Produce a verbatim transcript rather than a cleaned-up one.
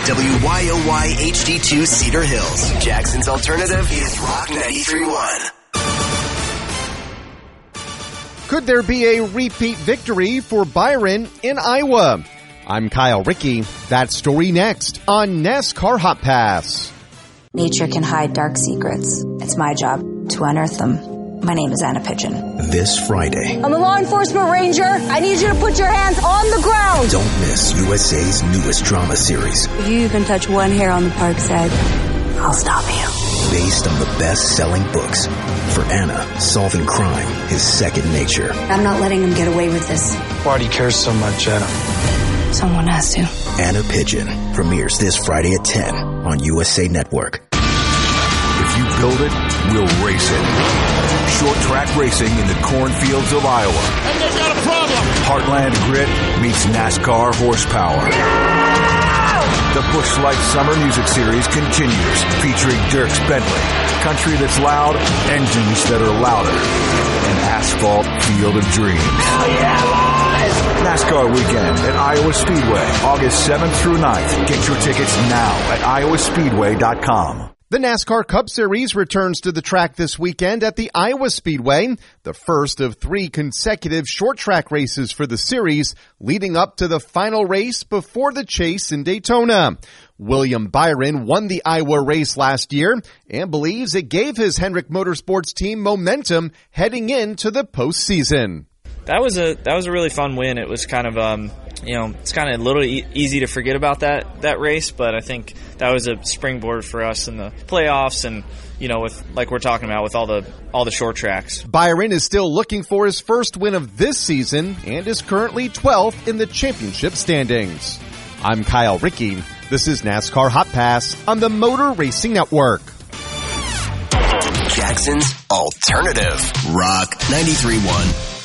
W Y O Y H D two Cedar Hills. Jackson's alternative is Rock ninety-three point one. Could there be a repeat victory for Byron in Iowa? I'm Kyle Rickey. That story next on NASCAR Hot Pass. Nature can hide dark secrets. It's my job to unearth them. My name is Anna Pigeon. This Friday. I'm a law enforcement ranger. I need you to put your hands on the ground. Don't miss U S A's newest drama series. If you even touch one hair on the park's head, I'll stop you. Based on the best-selling books. For Anna, solving crime is second nature. I'm not letting him get away with this. Why do you care so much, Anna? Someone has to. Anna Pigeon premieres this Friday at ten on U S A Network. If you build it, we'll race it. Short track racing in the cornfields of Iowa. And there's got a problem. Heartland grit meets NASCAR horsepower. The Busch Light Summer Music Series continues, featuring Dierks Bentley, country that's loud, engines that are louder, an asphalt field of dreams. Hell yeah, boys! NASCAR Weekend at Iowa Speedway, August seventh through ninth. Get your tickets now at iowa speedway dot com. The NASCAR Cup Series returns to the track this weekend at the Iowa Speedway, the first of three consecutive short track races for the series, leading up to the final race before the chase in Daytona. William Byron won the Iowa race last year and believes it gave his Hendrick Motorsports team momentum heading into the postseason. That was a that was a really fun win. It was kind of um you know it's kind of a little e- easy to forget about that that race, but I think that was a springboard for us in the playoffs, and you know with like we're talking about with all the all the short tracks. Byron is still looking for his first win of this season and is currently twelfth in the championship standings. I'm Kyle Rickey. This is NASCAR Hot Pass on the Motor Racing Network. Jackson's alternative. Rock ninety-three point one.